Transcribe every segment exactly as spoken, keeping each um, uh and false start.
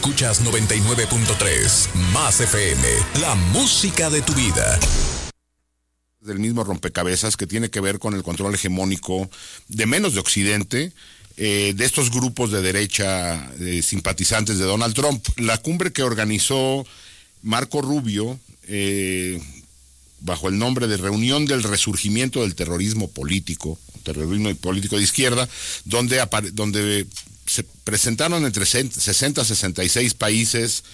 Escuchas noventa y nueve punto tres Más F M, la música de tu vida. Del mismo rompecabezas que tiene que ver con el control hegemónico de menos de Occidente, eh, de estos grupos de derecha eh, simpatizantes de Donald Trump. La cumbre que organizó Marco Rubio, eh, bajo el nombre de Reunión del Resurgimiento del Terrorismo Político, terrorismo político de izquierda, donde, apare- donde se presentaron entre sesenta a sesenta y seis países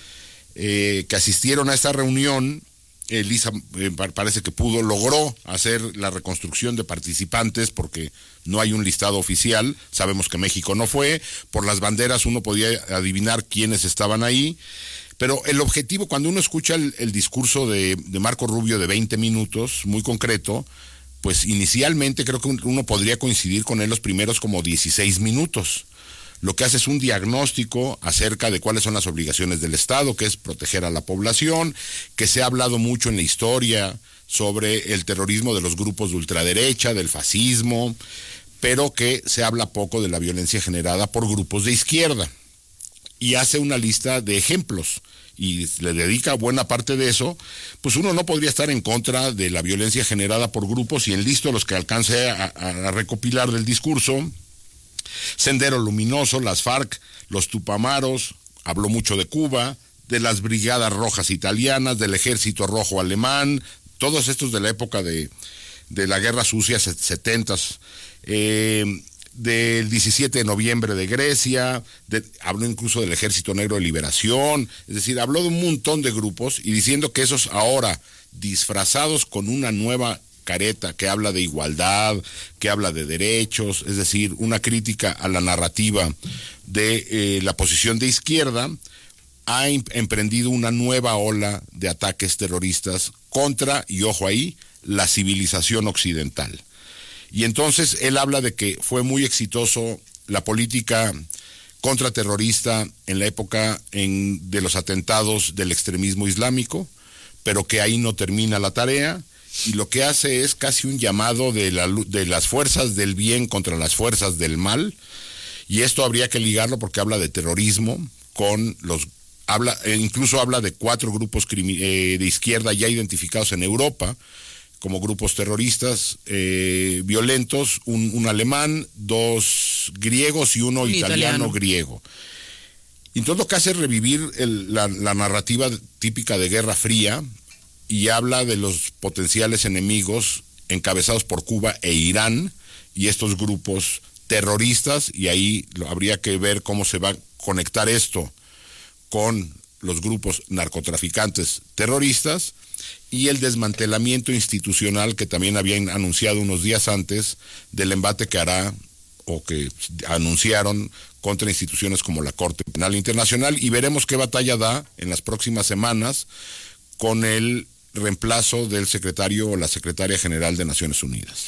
eh, que asistieron a esta reunión. Elisa eh, parece que pudo, logró hacer la reconstrucción de participantes porque no hay un listado oficial. Sabemos que México no fue. Por las banderas uno podía adivinar quiénes estaban ahí. Pero el objetivo, cuando uno escucha el, el discurso de, de Marco Rubio de veinte minutos, muy concreto, pues inicialmente creo que uno podría coincidir con él los primeros como dieciséis minutos. Lo que hace es un diagnóstico acerca de cuáles son las obligaciones del Estado, que es proteger a la población, que se ha hablado mucho en la historia sobre el terrorismo de los grupos de ultraderecha, del fascismo, pero que se habla poco de la violencia generada por grupos de izquierda. Y hace una lista de ejemplos y le dedica buena parte de eso. Pues uno no podría estar en contra de la violencia generada por grupos, y en listo los que alcance a, a, a recopilar del discurso: Sendero Luminoso, las FARC, los Tupamaros, habló mucho de Cuba, de las Brigadas Rojas Italianas, del Ejército Rojo Alemán, todos estos de la época de, de la Guerra Sucia, setentas, eh, del diecisiete de noviembre de Grecia, de, habló incluso del Ejército Negro de Liberación, es decir, habló de un montón de grupos, y diciendo que esos ahora, disfrazados con una nueva careta que habla de igualdad, que habla de derechos, es decir, una crítica a la narrativa de eh, la posición de izquierda, ha em- emprendido una nueva ola de ataques terroristas contra, y ojo ahí, la civilización occidental. Y entonces él habla de que fue muy exitoso la política contraterrorista en la época en, de los atentados del extremismo islámico, pero que ahí no termina la tarea. Y lo que hace es casi un llamado de, la, de las fuerzas del bien contra las fuerzas del mal, y esto habría que ligarlo porque habla de terrorismo con los, habla, eh, incluso habla de cuatro grupos crimi, eh, de izquierda ya identificados en Europa como grupos terroristas eh, violentos, un, un alemán, dos griegos y uno italiano, italiano griego. Y entonces lo que hace es revivir el, la, la narrativa típica de Guerra Fría, y habla de los potenciales enemigos encabezados por Cuba e Irán y estos grupos terroristas, y ahí habría que ver cómo se va a conectar esto con los grupos narcotraficantes terroristas y el desmantelamiento institucional que también habían anunciado unos días antes del embate que hará o que anunciaron contra instituciones como la Corte Penal Internacional, y veremos qué batalla da en las próximas semanas con el reemplazo del secretario o la secretaria general de Naciones Unidas.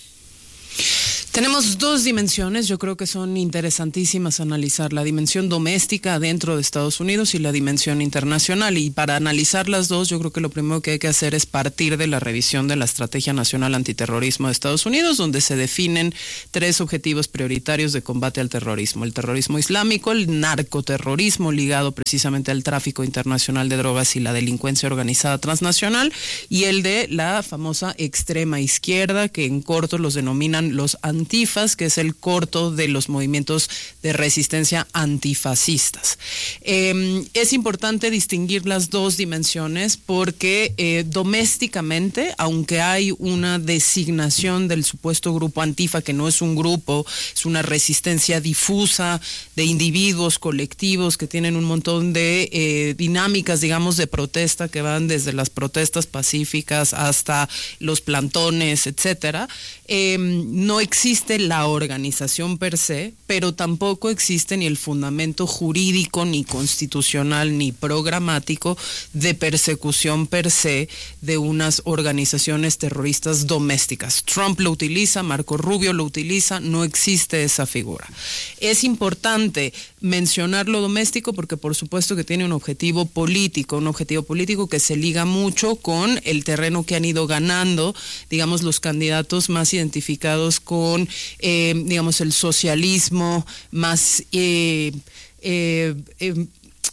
Tenemos dos dimensiones, yo creo que son interesantísimas analizar, la dimensión doméstica dentro de Estados Unidos y la dimensión internacional, y para analizar las dos yo creo que lo primero que hay que hacer es partir de la revisión de la Estrategia Nacional Antiterrorismo de Estados Unidos, donde se definen tres objetivos prioritarios de combate al terrorismo: el terrorismo islámico, el narcoterrorismo ligado precisamente al tráfico internacional de drogas y la delincuencia organizada transnacional, y el de la famosa extrema izquierda, que en corto los denominan los antifascistas, que es el corto de los movimientos de resistencia antifascistas. Eh, es importante distinguir las dos dimensiones porque eh, domésticamente, aunque hay una designación del supuesto grupo Antifa, que no es un grupo, es una resistencia difusa de individuos, colectivos que tienen un montón de eh, dinámicas, digamos, de protesta que van desde las protestas pacíficas hasta los plantones, etcétera. Eh, no existe la organización per se, pero tampoco existe ni el fundamento jurídico, ni constitucional, ni programático de persecución per se de unas organizaciones terroristas domésticas. Trump lo utiliza, Marco Rubio lo utiliza, no existe esa figura. Es importante mencionar lo doméstico porque por supuesto que tiene un objetivo político, un objetivo político que se liga mucho con el terreno que han ido ganando, digamos, los candidatos más identificados con, eh, digamos, el socialismo más... Eh, eh, eh,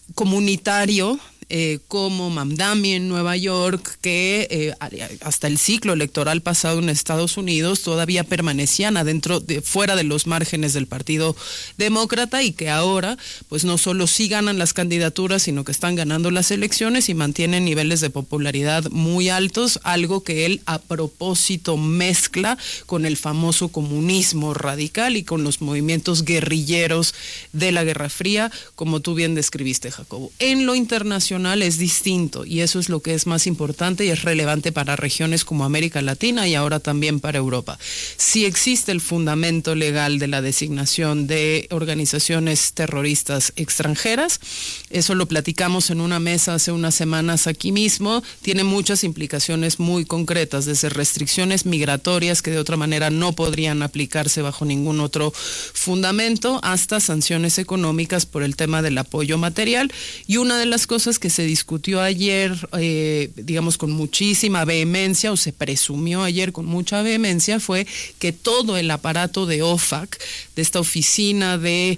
comunitario, Eh, como Mamdani en Nueva York, que eh, hasta el ciclo electoral pasado en Estados Unidos todavía permanecían adentro, de, fuera de los márgenes del Partido Demócrata, y que ahora pues no solo sí ganan las candidaturas, sino que están ganando las elecciones y mantienen niveles de popularidad muy altos, algo que él a propósito mezcla con el famoso comunismo radical y con los movimientos guerrilleros de la Guerra Fría, como tú bien describiste, Jacobo. En lo internacional es distinto, y eso es lo que es más importante y es relevante para regiones como América Latina y ahora también para Europa. Si existe el fundamento legal de la designación de organizaciones terroristas extranjeras, eso lo platicamos en una mesa hace unas semanas aquí mismo, tiene muchas implicaciones muy concretas, desde restricciones migratorias que de otra manera no podrían aplicarse bajo ningún otro fundamento, hasta sanciones económicas por el tema del apoyo material. Y una de las cosas que se discutió ayer, eh, digamos con muchísima vehemencia, o se presumió ayer con mucha vehemencia, fue que todo el aparato de O F A C, de esta oficina de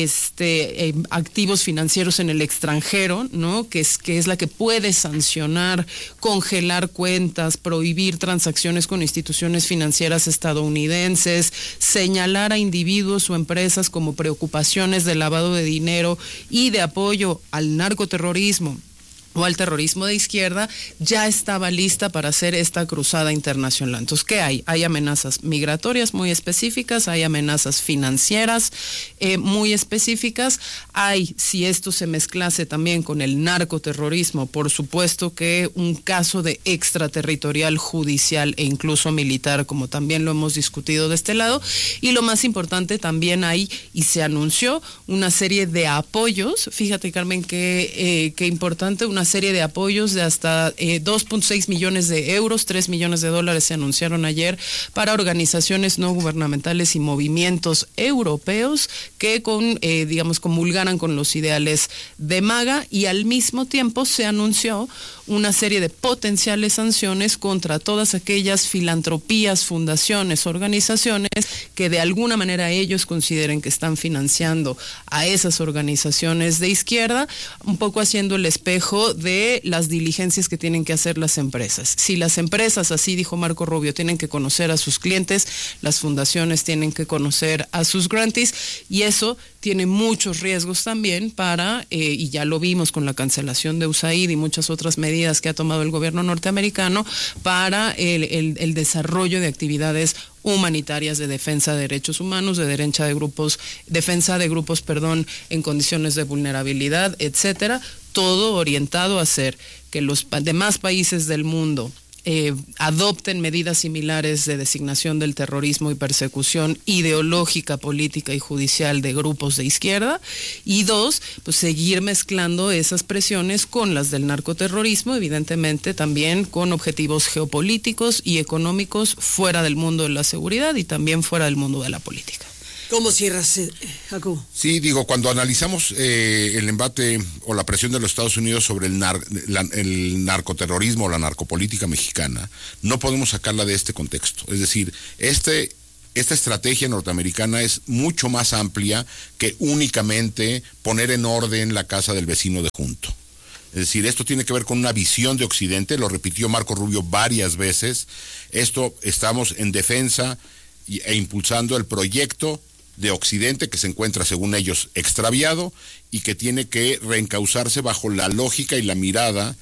este, eh, activos financieros en el extranjero, ¿no? que, es, que es la que puede sancionar, congelar cuentas, prohibir transacciones con instituciones financieras estadounidenses, señalar a individuos o empresas como preocupaciones de lavado de dinero y de apoyo al narcoterrorismo o al terrorismo de izquierda, ya estaba lista para hacer esta cruzada internacional. Entonces, ¿qué hay? Hay amenazas migratorias muy específicas, hay amenazas financieras eh, muy específicas, hay, si esto se mezclase también con el narcoterrorismo, por supuesto que un caso de extraterritorial judicial e incluso militar, como también lo hemos discutido de este lado, y lo más importante también hay, y se anunció, una serie de apoyos, fíjate Carmen, qué eh, qué importante, una serie de apoyos de hasta eh, dos punto seis millones de euros, tres millones de dólares se anunciaron ayer para organizaciones no gubernamentales y movimientos europeos que con, eh, digamos, comulgaran con los ideales de MAGA, y al mismo tiempo se anunció una serie de potenciales sanciones contra todas aquellas filantropías, fundaciones, organizaciones que de alguna manera ellos consideren que están financiando a esas organizaciones de izquierda, un poco haciendo el espejo de las diligencias que tienen que hacer las empresas. Si las empresas, así dijo Marco Rubio, tienen que conocer a sus clientes, las fundaciones tienen que conocer a sus grantees, y eso tiene muchos riesgos también para, eh, y ya lo vimos con la cancelación de U S A I D y muchas otras medidas que ha tomado el gobierno norteamericano para el, el, el desarrollo de actividades humanitarias de defensa de derechos humanos, de derecha de grupos, defensa de grupos, perdón, en condiciones de vulnerabilidad, etcétera, todo orientado a hacer que los demás países del mundo Eh, adopten medidas similares de designación del terrorismo y persecución ideológica, política y judicial de grupos de izquierda, y dos, pues seguir mezclando esas presiones con las del narcoterrorismo, evidentemente también con objetivos geopolíticos y económicos fuera del mundo de la seguridad y también fuera del mundo de la política. ¿Cómo cierras, eh, Jacobo? Sí, digo, cuando analizamos eh, el embate o la presión de los Estados Unidos sobre el, nar la, el narcoterrorismo o la narcopolítica mexicana, no podemos sacarla de este contexto. Es decir, este, esta estrategia norteamericana es mucho más amplia que únicamente poner en orden la casa del vecino de junto. Es decir, esto tiene que ver con una visión de Occidente, lo repitió Marco Rubio varias veces. Esto, estamos en defensa y, e impulsando el proyecto de Occidente que se encuentra, según ellos, extraviado y que tiene que reencauzarse bajo la lógica y la mirada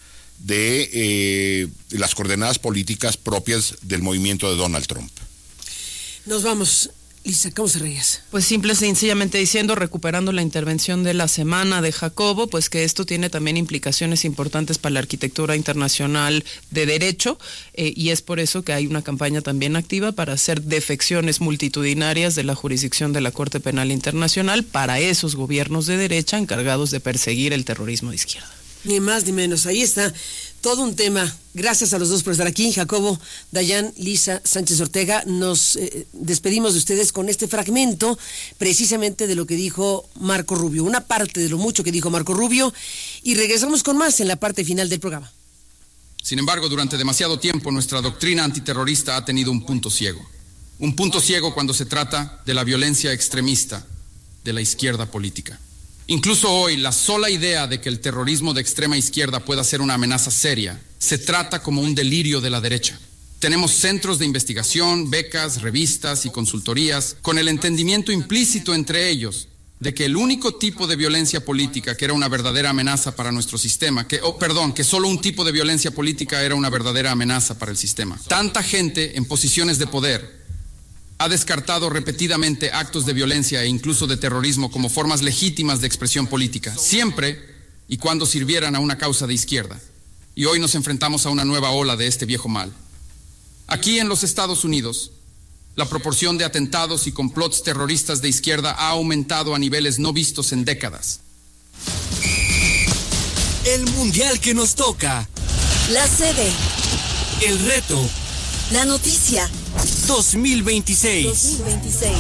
de eh, las coordenadas políticas propias del movimiento de Donald Trump. Nos vamos. Lisa, ¿cómo se ríes? Pues simple y sencillamente diciendo, recuperando la intervención de la semana de Jacobo, pues que esto tiene también implicaciones importantes para la arquitectura internacional de derecho, eh, y es por eso que hay una campaña también activa para hacer defecciones multitudinarias de la jurisdicción de la Corte Penal Internacional para esos gobiernos de derecha encargados de perseguir el terrorismo de izquierda. Ni más ni menos, ahí está todo un tema. Gracias a los dos por estar aquí. Jacobo Dayan, Lisa Sánchez Ortega, nos eh, despedimos de ustedes con este fragmento precisamente de lo que dijo Marco Rubio, una parte de lo mucho que dijo Marco Rubio, y regresamos con más en la parte final del programa. Sin embargo, durante demasiado tiempo nuestra doctrina antiterrorista ha tenido un punto ciego. Un punto ciego cuando se trata de la violencia extremista de la izquierda política. Incluso hoy, la sola idea de que el terrorismo de extrema izquierda pueda ser una amenaza seria se trata como un delirio de la derecha. Tenemos centros de investigación, becas, revistas y consultorías, con el entendimiento implícito entre ellos de que el único tipo de violencia política que era una verdadera amenaza para nuestro sistema, que, oh, perdón, que solo un tipo de violencia política era una verdadera amenaza para el sistema. Tanta gente en posiciones de poder ha descartado repetidamente actos de violencia e incluso de terrorismo como formas legítimas de expresión política, siempre y cuando sirvieran a una causa de izquierda. Y hoy nos enfrentamos a una nueva ola de este viejo mal. Aquí en los Estados Unidos, la proporción de atentados y complots terroristas de izquierda ha aumentado a niveles no vistos en décadas. El mundial que nos toca. La sede. El reto. La noticia. dos mil veintiséis. dos mil veintiséis.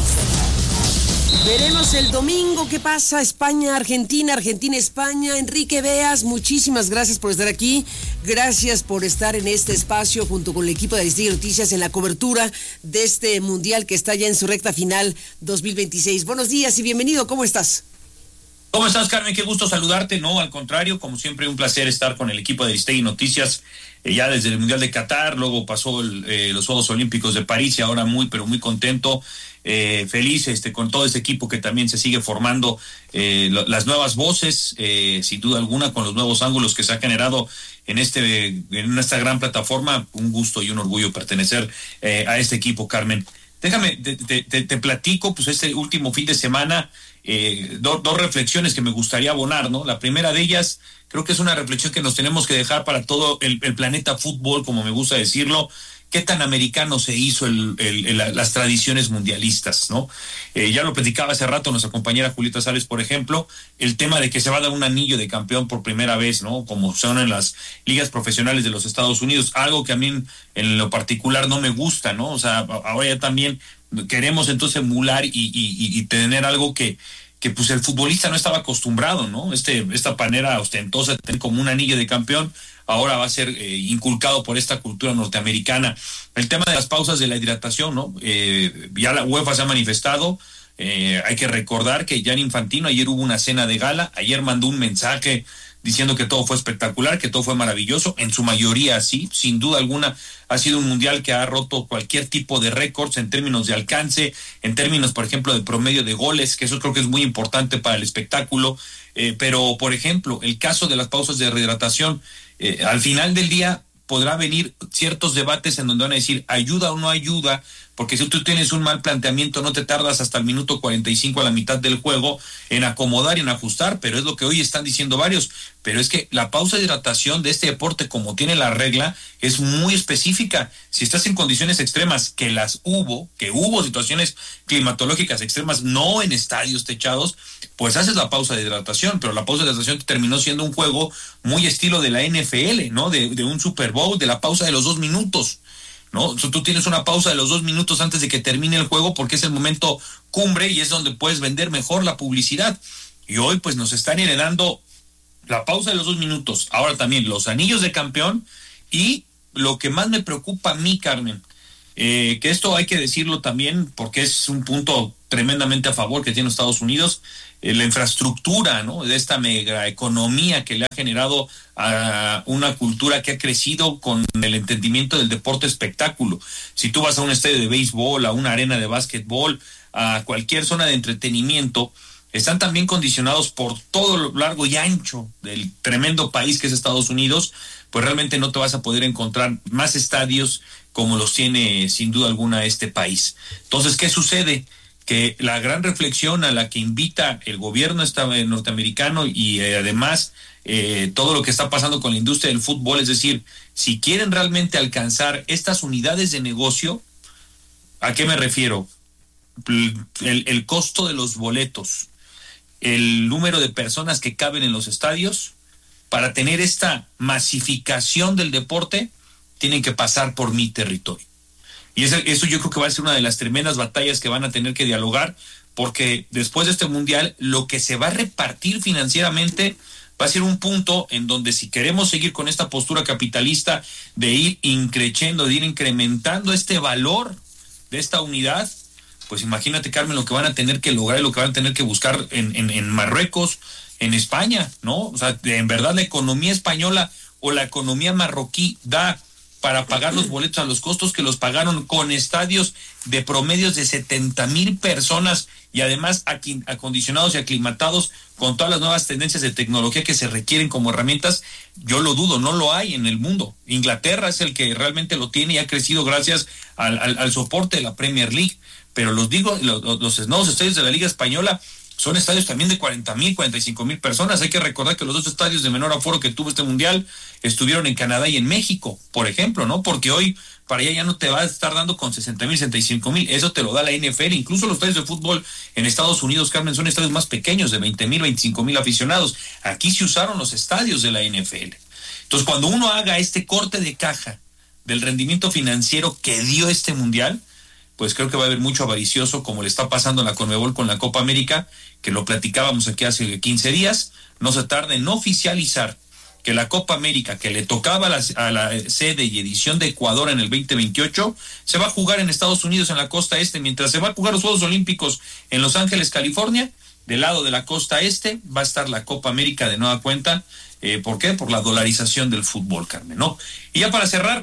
Veremos el domingo qué pasa. España, Argentina, Argentina, España. Enrique Beas, muchísimas gracias por estar aquí. Gracias por estar en este espacio junto con el equipo de Aristegui Noticias en la cobertura de este mundial que está ya en su recta final dos mil veintiséis. Buenos días y bienvenido. ¿Cómo estás? ¿Cómo estás, Carmen? Qué gusto saludarte. No, al contrario, como siempre, un placer estar con el equipo de Aristegui Noticias, eh, ya desde el Mundial de Qatar, luego pasó el, eh, los Juegos Olímpicos de París y ahora muy, pero muy contento, eh, feliz este, con todo este equipo que también se sigue formando, eh, lo, las nuevas voces, eh, sin duda alguna, con los nuevos ángulos que se ha generado en este en esta gran plataforma. Un gusto y un orgullo pertenecer eh, a este equipo, Carmen. Déjame, te, te, te, te platico, pues este último fin de semana, eh, do, dos reflexiones que me gustaría abonar, ¿no? La primera de ellas, creo que es una reflexión que nos tenemos que dejar para todo el, el planeta fútbol, como me gusta decirlo. ¿Qué tan americano se hizo el, el, el, las tradiciones mundialistas, ¿no? Eh, ya lo platicaba hace rato nuestra compañera Julieta Sales, por ejemplo, el tema de que se va a dar un anillo de campeón por primera vez, ¿no? Como son en las ligas profesionales de los Estados Unidos, algo que a mí en lo particular no me gusta, ¿no? O sea, ahora ya también queremos entonces emular y, y, y tener algo que que pues el futbolista no estaba acostumbrado, ¿no? Este, esta manera ostentosa de tener como un anillo de campeón, ahora va a ser eh, inculcado por esta cultura norteamericana. El tema de las pausas de la hidratación, ¿no? Eh, ya la UEFA se ha manifestado, eh, hay que recordar que Gianni Infantino ayer hubo una cena de gala, ayer mandó un mensaje diciendo que todo fue espectacular, que todo fue maravilloso, en su mayoría sí, sin duda alguna ha sido un mundial que ha roto cualquier tipo de récords en términos de alcance, en términos, por ejemplo, de promedio de goles, que eso creo que es muy importante para el espectáculo, eh, pero, por ejemplo, el caso de las pausas de rehidratación, eh, al final del día podrá venir ciertos debates en donde van a decir ayuda o no ayuda, porque si tú tienes un mal planteamiento no te tardas hasta el minuto cuarenta y cinco a la mitad del juego en acomodar y en ajustar, pero es lo que hoy están diciendo varios. Pero es que la pausa de hidratación de este deporte, como tiene la regla, es muy específica. Si estás en condiciones extremas, que las hubo, que hubo situaciones climatológicas extremas, no en estadios techados, pues haces la pausa de hidratación, pero la pausa de hidratación terminó siendo un juego muy estilo de la N F L, ¿no? De, de un Super Bowl, de la pausa de los dos minutos. ¿No? Tú tienes una pausa de los dos minutos antes de que termine el juego porque es el momento cumbre y es donde puedes vender mejor la publicidad. Y hoy pues nos están heredando la pausa de los dos minutos, ahora también los anillos de campeón y lo que más me preocupa a mí, Carmen, eh, que esto hay que decirlo también porque es un punto tremendamente a favor que tiene Estados Unidos, eh, la infraestructura, ¿no? De esta mega economía que le ha generado a una cultura que ha crecido con el entendimiento del deporte espectáculo. Si tú vas a un estadio de béisbol, a una arena de básquetbol, a cualquier zona de entretenimiento, están también condicionados por todo lo largo y ancho del tremendo país que es Estados Unidos, pues realmente no te vas a poder encontrar más estadios como los tiene sin duda alguna este país. Entonces, ¿qué sucede? Que la gran reflexión a la que invita el gobierno norteamericano y eh, además eh, todo lo que está pasando con la industria del fútbol, es decir, si quieren realmente alcanzar estas unidades de negocio, ¿a qué me refiero? El, el costo de los boletos, el número de personas que caben en los estadios, para tener esta masificación del deporte, tienen que pasar por mi territorio. Y eso, eso yo creo que va a ser una de las tremendas batallas que van a tener que dialogar, porque después de este mundial, lo que se va a repartir financieramente va a ser un punto en donde si queremos seguir con esta postura capitalista de ir increciendo, de ir incrementando este valor de esta unidad, pues imagínate, Carmen, lo que van a tener que lograr y lo que van a tener que buscar en, en, en Marruecos, en España, ¿no? O sea, en verdad la economía española o la economía marroquí da para pagar los boletos a los costos que los pagaron, con estadios de promedios de setenta mil personas y además aquí, acondicionados y aclimatados con todas las nuevas tendencias de tecnología que se requieren como herramientas. Yo lo dudo, no lo hay en el mundo. Inglaterra es el que realmente lo tiene y ha crecido gracias al, al, al soporte de la Premier League, pero los digo, los, los nuevos estadios de la Liga Española son estadios también de cuarenta mil, cuarenta y cinco mil personas. Hay que recordar que los dos estadios de menor aforo que tuvo este mundial estuvieron en Canadá y en México, por ejemplo, ¿no? Porque hoy para allá ya no te va a estar dando con sesenta mil, sesenta y cinco mil. Eso te lo da la N F L. Incluso los estadios de fútbol en Estados Unidos, Carmen, son estadios más pequeños, de veinte mil, veinticinco mil aficionados. Aquí se usaron los estadios de la N F L. Entonces, cuando uno haga este corte de caja del rendimiento financiero que dio este mundial, pues creo que va a haber mucho avaricioso, como le está pasando a la Conmebol con la Copa América, que lo platicábamos aquí hace quince días. No se tarda en oficializar que la Copa América, que le tocaba a la, a la sede y edición de Ecuador en el veinte veintiocho, se va a jugar en Estados Unidos, en la costa este, mientras se va a jugar los Juegos Olímpicos en Los Ángeles, California. Del lado de la costa este va a estar la Copa América de nueva cuenta. Eh, ¿Por qué? Por la dolarización del fútbol, Carmen, ¿no? Y ya para cerrar,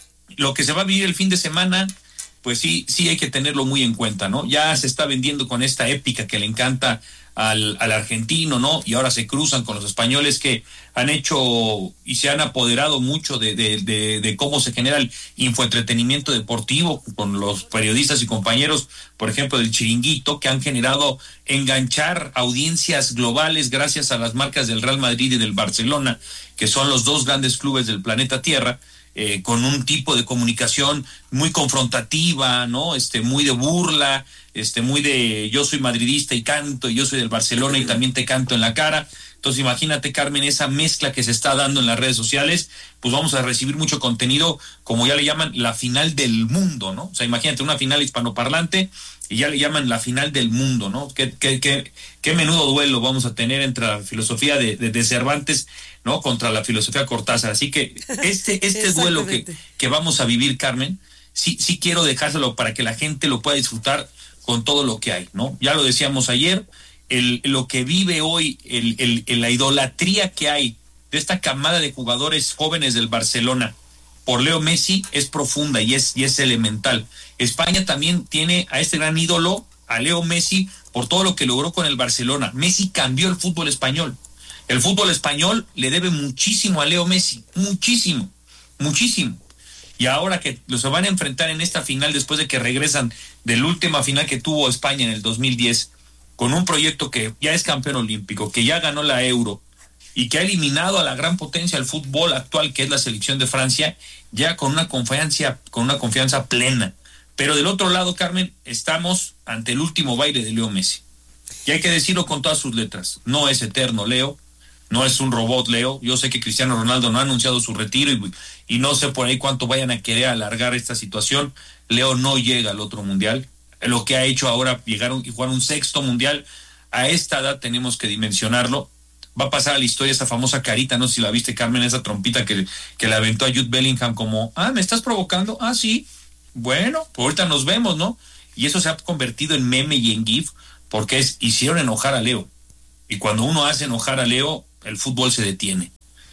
lo que se va a vivir el fin de semana, pues sí, sí hay que tenerlo muy en cuenta, ¿no? Ya se está vendiendo con esta épica que le encanta al, al argentino, ¿no? Y ahora se cruzan con los españoles que han hecho y se han apoderado mucho de, de, de, de cómo se genera el infoentretenimiento deportivo, con los periodistas y compañeros, por ejemplo, del Chiringuito, que han generado enganchar audiencias globales gracias a las marcas del Real Madrid y del Barcelona, que son los dos grandes clubes del planeta Tierra. Eh, con un tipo de comunicación muy confrontativa, ¿no? Este, muy de burla, este, muy de yo soy madridista y canto, y yo soy del Barcelona y también te canto en la cara. Entonces imagínate, Carmen, esa mezcla que se está dando en las redes sociales, pues vamos a recibir mucho contenido, como ya le llaman, la final del mundo, ¿no? O sea, imagínate una final hispanoparlante y ya le llaman la final del mundo, ¿no? Qué, qué, qué, qué menudo duelo vamos a tener entre la filosofía de, de, de Cervantes, ¿no? Contra la filosofía Cortázar. Así que este, este duelo que, que vamos a vivir, Carmen, sí, sí quiero dejárselo para que la gente lo pueda disfrutar con todo lo que hay, ¿no? Ya lo decíamos ayer, el, lo que vive hoy, el, el, el, la idolatría que hay de esta camada de jugadores jóvenes del Barcelona por Leo Messi es profunda y es, y es elemental. España también tiene a este gran ídolo, a Leo Messi, por todo lo que logró con el Barcelona. Messi cambió el fútbol español. El fútbol español le debe muchísimo a Leo Messi, muchísimo, muchísimo. Y ahora que los van a enfrentar en esta final, después de que regresan de la última final que tuvo España en el dos mil diez, con un proyecto que ya es campeón olímpico, que ya ganó la Euro y que ha eliminado a la gran potencia del fútbol actual, que es la selección de Francia, ya con una confianza, con una confianza plena. Pero del otro lado, Carmen, estamos ante el último baile de Leo Messi. Y hay que decirlo con todas sus letras. No es eterno Leo, no es un robot Leo. Yo sé que Cristiano Ronaldo no ha anunciado su retiro y, y no sé por ahí cuánto vayan a querer alargar esta situación. Leo no llega al otro mundial. Lo que ha hecho ahora, llegar y jugar un sexto mundial, a esta edad tenemos que dimensionarlo. Va a pasar a la historia esa famosa carita, no sé si la viste, Carmen, esa trompita que, que le aventó a Jude Bellingham como, ah, ¿me estás provocando? Ah, sí. Bueno, pues ahorita nos vemos, ¿no? Y eso se ha convertido en meme y en gif, porque es, hicieron enojar a Leo. Y cuando uno hace enojar a Leo, el fútbol se detiene.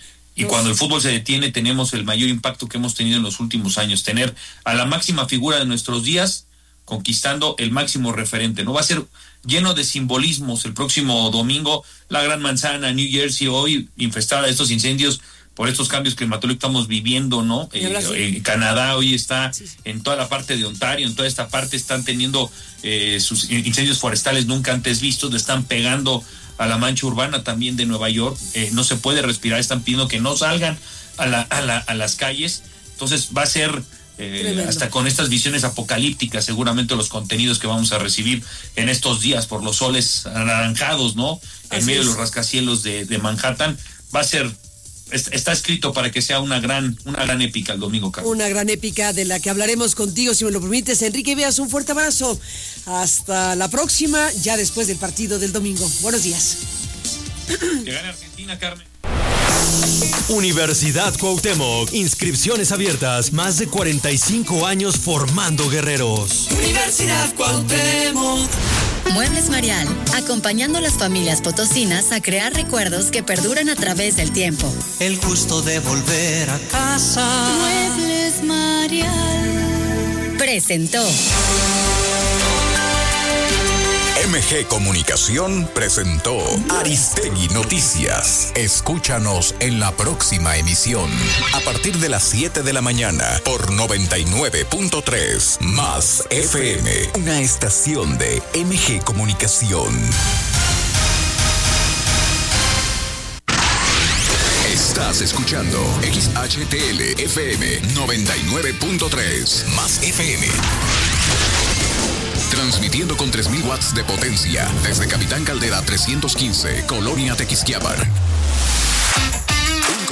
Y cuando el fútbol se detiene, tenemos el mayor impacto que hemos tenido en los últimos años. Tener a la máxima figura de nuestros días conquistando el máximo referente, ¿no? Va a ser lleno de simbolismos el próximo domingo, la Gran Manzana, New Jersey, hoy infestada de estos incendios por estos cambios climatológicos que estamos viviendo, ¿no? Eh, eh, Canadá hoy está sí, sí. en toda la parte de Ontario, en toda esta parte están teniendo eh, sus incendios forestales nunca antes vistos, le están pegando a la mancha urbana también de Nueva York, eh, no se puede respirar, están pidiendo que no salgan a, la, a, la, a las calles, entonces va a ser eh, hasta con estas visiones apocalípticas seguramente los contenidos que vamos a recibir en estos días por los soles anaranjados, ¿no? En Así medio es. de los rascacielos de, de Manhattan, va a ser está escrito para que sea una gran, una gran épica el domingo, Carlos. Una gran épica de la que hablaremos contigo, si me lo permites. Enrique Veas, un fuerte abrazo. Hasta la próxima, ya después del partido del domingo. Buenos días. Que gane Argentina, Carmen. Universidad Cuauhtémoc, inscripciones abiertas, más de cuarenta y cinco años formando guerreros. Universidad Cuauhtémoc. Muebles Marial, acompañando a las familias potosinas a crear recuerdos que perduran a través del tiempo. El gusto de volver a casa. Muebles Marial presentó. M G Comunicación presentó Aristegui Noticias. Escúchanos en la próxima emisión, a partir de las siete de la mañana, por noventa y nueve punto tres Más F M, una estación de M G Comunicación. Estás escuchando X H T L F M noventa y nueve punto tres Más F M. Transmitiendo con tres mil watts de potencia desde Capitán Caldera trescientos quince, Colonia Tequisquiapan.